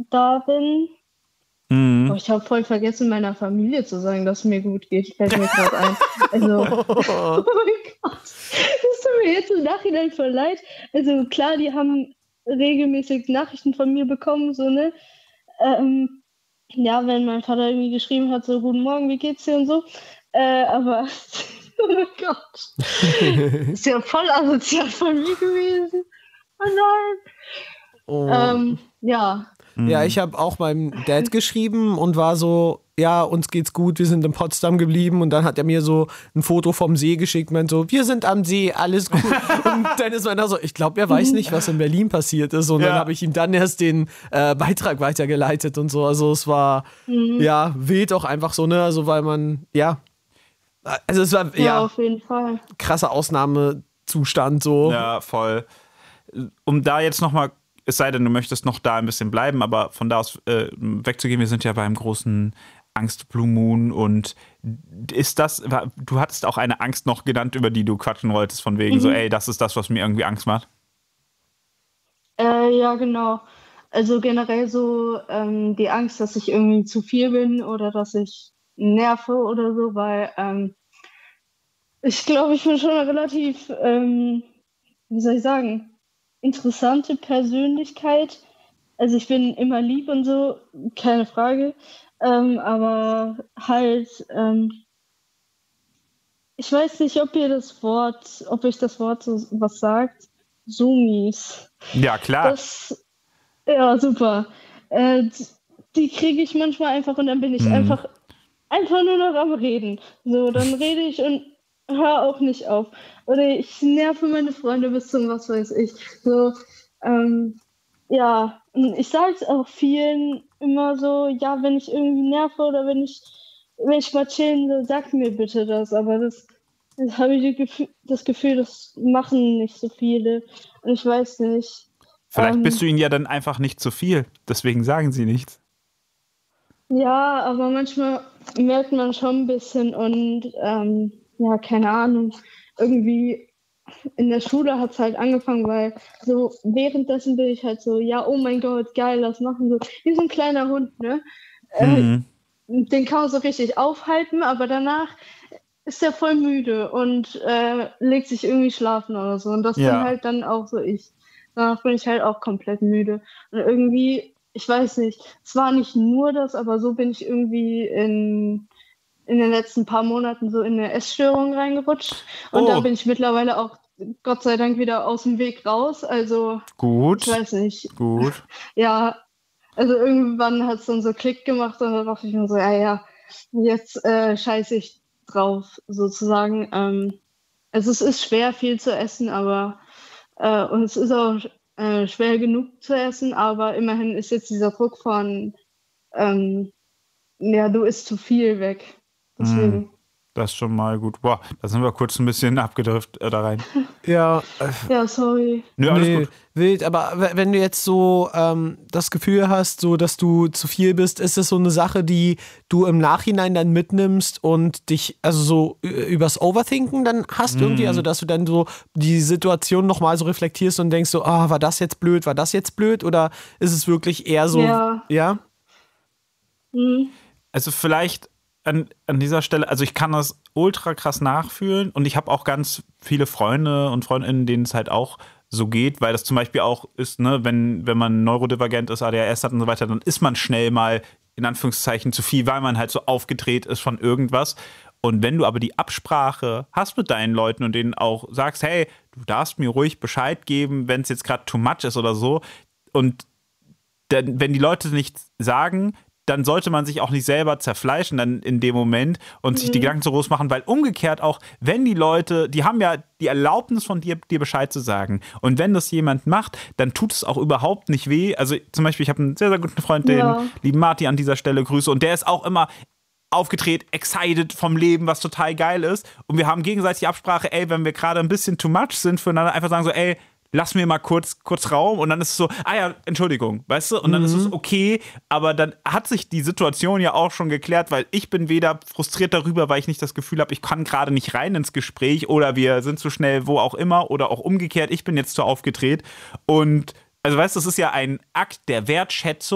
da bin. Oh, Mhm. ich habe voll vergessen, meiner Familie zu sagen, dass es mir gut geht. Fällt mir gerade ein. Also, oh mein Gott, das tut mir jetzt im Nachhinein voll leid. Also klar, die haben regelmäßig Nachrichten von mir bekommen, so, ne? Ähm, ja, wenn mein Vater irgendwie geschrieben hat, so, guten Morgen, wie geht's dir und so. Aber, oh mein Gott, ist ja voll asozial von mir gewesen. Oh nein. Oh. Ja, Ja, ich habe auch meinem Dad geschrieben und war so, ja, uns geht's gut, wir sind in Potsdam geblieben und dann hat er mir so ein Foto vom See geschickt, meint so, wir sind am See, alles gut. Und dann ist meiner so, ich glaube, er weiß nicht, was in Berlin passiert ist und dann Ja. habe ich ihm dann erst den Beitrag weitergeleitet und so. Also es war, ja, wild auch einfach so, ne, also weil man, ja, also es war, ja, ja, auf jeden Fall. krasser Ausnahmezustand so. Ja, voll. Um da jetzt nochmal, es sei denn, du möchtest noch da ein bisschen bleiben, aber von da aus wegzugehen, wir sind ja beim großen Angst Blue Moon und ist das, du hattest auch eine Angst noch genannt, über die du quatschen wolltest, von wegen so, ey, das ist das, was mir irgendwie Angst macht. Ja, genau. Also generell so die Angst, dass ich irgendwie zu viel bin oder dass ich nerve oder so, weil ich glaube, ich bin schon eine relativ, wie soll ich sagen, interessante Persönlichkeit. Also ich bin immer lieb und so, keine Frage. Aber halt, ich weiß nicht, ob euch das Wort so was sagt. Sumis. Ja, klar. Das, ja, super. Die kriege ich manchmal einfach und dann bin ich einfach nur noch am Reden. So, dann rede ich und höre auch nicht auf. Oder ich nerve meine Freunde bis zum was weiß ich. So, ja, und ich sage es auch vielen immer so, ja, wenn ich irgendwie nerve oder wenn ich mal chillen will, sag mir bitte das. Aber das habe ich das Gefühl, das machen nicht so viele. Und ich weiß nicht. Vielleicht bist du ihnen ja dann einfach nicht zu viel, deswegen sagen sie nichts. Ja, aber manchmal merkt man schon ein bisschen und ja, keine Ahnung. Irgendwie in der Schule hat es halt angefangen, weil so währenddessen bin ich halt so, ja, oh mein Gott, geil, das machen so. Wie so ein kleiner Hund, ne? Den kann man so richtig aufhalten, aber danach ist er voll müde und legt sich irgendwie schlafen oder so. Und das bin Ja. halt dann auch so ich. Danach bin ich halt auch komplett müde. Und irgendwie, ich weiß nicht, es war nicht nur das, aber so bin ich irgendwie in den letzten paar Monaten so in eine Essstörung reingerutscht. Und da bin ich mittlerweile auch Gott sei Dank wieder aus dem Weg raus. Also, Gut. ich weiß nicht. Gut. Ja, also irgendwann hat es dann so Klick gemacht und dann dachte ich mir so, ja, jetzt scheiße ich drauf, sozusagen. Also es ist schwer, viel zu essen, aber und es ist auch schwer genug zu essen, aber immerhin ist jetzt dieser Druck von ja, du isst zu viel weg. Deswegen. Das ist schon mal gut. Boah, da sind wir kurz ein bisschen abgedriftet da rein. Ja, Ja, sorry. Nö, alles nee, gut. wild, aber wenn du jetzt so das Gefühl hast, so dass du zu viel bist, ist es so eine Sache, die du im Nachhinein dann mitnimmst und dich also so übers Overthinken dann hast irgendwie, also dass du dann so die Situation nochmal so reflektierst und denkst so, ah, war das jetzt blöd, oder ist es wirklich eher so, ja? Also vielleicht an dieser Stelle, also ich kann das ultra krass nachfühlen und ich habe auch ganz viele Freunde und Freundinnen, denen es halt auch so geht, weil das zum Beispiel auch ist, ne, wenn man neurodivergent ist, ADHS hat und so weiter, dann ist man schnell mal in Anführungszeichen zu viel, weil man halt so aufgedreht ist von irgendwas. Und wenn du aber die Absprache hast mit deinen Leuten und denen auch sagst, hey, du darfst mir ruhig Bescheid geben, wenn es jetzt gerade too much ist oder so, und dann, wenn die Leute nichts sagen, dann sollte man sich auch nicht selber zerfleischen dann in dem Moment und sich die Gedanken so groß machen, weil umgekehrt auch, wenn die Leute, die haben ja die Erlaubnis von dir Bescheid zu sagen. Und wenn das jemand macht, dann tut es auch überhaupt nicht weh. Also zum Beispiel, ich habe einen sehr, sehr guten Freund, den lieben Marty an dieser Stelle grüße, und der ist auch immer aufgedreht, excited vom Leben, was total geil ist. Und wir haben gegenseitig die Absprache, ey, wenn wir gerade ein bisschen too much sind füreinander, einfach sagen so, ey, lass mir mal kurz Raum, und dann ist es so, ah ja, Entschuldigung, weißt du? Und dann ist es okay, aber dann hat sich die Situation ja auch schon geklärt, weil ich bin weder frustriert darüber, weil ich nicht das Gefühl habe, ich kann gerade nicht rein ins Gespräch oder wir sind zu schnell wo auch immer, oder auch umgekehrt, ich bin jetzt zu aufgedreht. Und also weißt du, das ist ja ein Akt der Wertschätzung